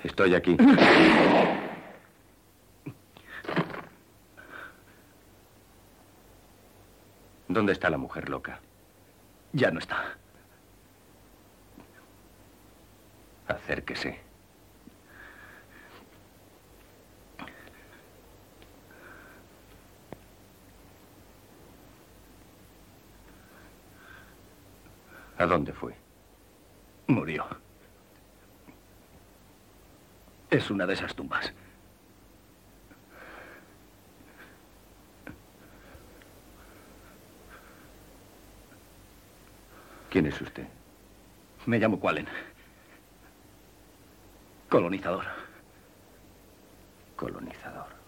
Estoy aquí. ¿Dónde está la mujer loca? Ya no está. Acérquese. ¿A dónde fue? Murió. Es una de esas tumbas. ¿Quién es usted? Me llamo Qualen. Colonizador. Colonizador.